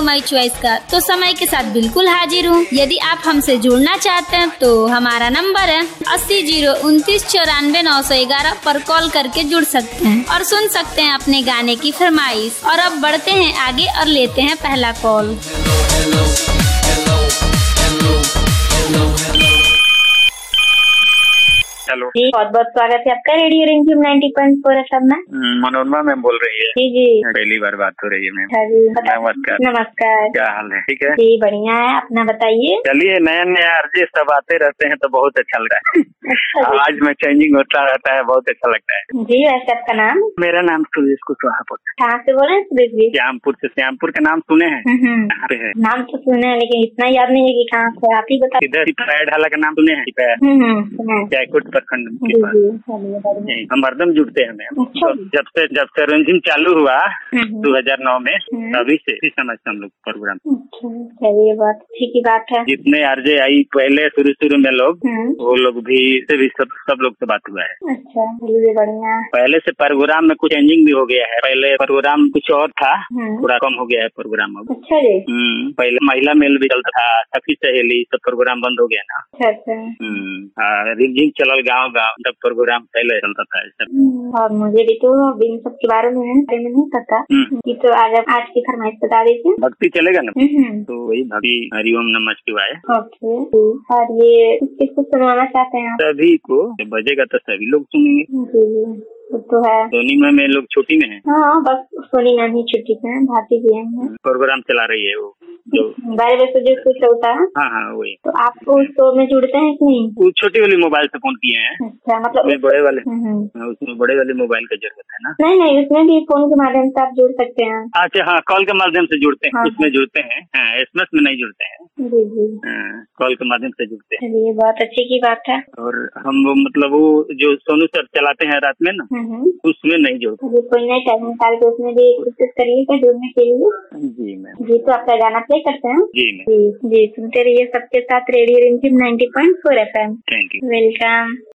My choice का, तो समय के साथ बिल्कुल हाजिर हूँ। यदि आप हमसे जुड़ना चाहते हैं तो हमारा नंबर है 80-029-94-911 पर कॉल करके जुड़ सकते हैं और सुन सकते हैं अपने गाने की फरमाइश। और अब बढ़ते हैं आगे और लेते हैं पहला कॉल। हेलो जी, बहुत बहुत स्वागत है आपका रेडियो रिमझिम 90.4 FM में। मनोरमा मैम बोल रही है। जी जी, पहली बार बात हो रही है मैम। जी नमस्कार। नमस्कार। क्या हाल है? ठीक है जी, बढ़िया है, अपना बताइए। चलिए, नया नया आरजे सब आते रहते हैं तो बहुत अच्छा लग रहा है। अच्छा जी। आवाज में चेंजिंग होता रहता है, बहुत अच्छा लगता है। जी, वैसे आपका नाम? मेरा नाम सुरेश कुशवाहा। कहाँ से बोल रहे हैं सुरेश जी? श्यामपुर से। श्यामपुर का नाम सुने हैं? कहाँ पे है? नाम तो सुने हैं लेकिन इतना याद नहीं है कि कहाँ से, आप ही बता। इधर सिपाही ढाला का नाम सुने हैं? सुना है। जयकोट प्रखंड के जी पास। जी, चलिए बढ़िया। हम हरदम जुड़ते हैं मैम। अच्छा तो जब से रिमझिम चालू हुआ 2009 में, तभी से इसी समय से हम लोग प्रोग्राम। अच्छा, चलिए बहुत अच्छी की बात है। जितने आरजे आई पहले शुरू में लोग, वो लोग भी सब लोग से बात हुआ है। अच्छा, चलिए बढ़िया। पहले से प्रोग्राम में कुछ चेंजिंग भी हो गया है। पहले प्रोग्राम कुछ और था, थोड़ा कम हो गया है प्रोग्राम अब। अच्छा जी। पहले महिला मेल भी चलता था, सखी सहेली, सब प्रोग्राम बंद हो गया ना। अच्छा। रिमझिम चलल गाँव तब प्रोग्राम पहले चलता था ऐसा। और मुझे भी तो इन सब के बारे में नहीं पता कि, तो आज की फरमाइश बता दीजिए। भक्ति चलेगा ना? तो वही भक्ति हरिओम नमः शिवाय। ओके। और ये किसको सुनवाना चाहते हैं आप? सभी को। बजेगा तो सभी लोग सुनेंगे। जी, तो है। सोनी में लोग छुट्टी में है। हाँ, बस सोनी मैम ही छुट्टी पे है, भारती जी हैं। प्रोग्राम चला रही है वो जो 12 बजे से जो चलता है। हाँ वही। तो आप उस शो में जुड़ते हैं कि नहीं? वो छोटी वाली मोबाइल से फोन किए हैं। अच्छा, मतलब बड़े वाले उसमें बड़े वाले मोबाइल का जरूरत है ना? नहीं, उसमें भी फोन के माध्यम से आप जुड़ सकते हैं। अच्छा, हाँ, कॉल के माध्यम से जुड़ते हैं। उसमें जुड़ते हैं, SMS में नहीं जुड़ते हैं। जी जी, कॉल के माध्यम से जुड़ते हैं। चलिए बहुत अच्छी की बात है। और हम मतलब वो जो सोनू सर चलाते हैं रात में ना, उसमें नहीं जुड़ते। कोई नहीं, टाइम निकाल के उसमें भी कोशिश करिएगा जुड़ने के लिए। जी मैम। जी, तो आपका गाना प्ले करते हैं। जी जी, सुनते रहिए सबके साथ रेडियो रिमझिम 90.4 FM। Thank you. वेलकम।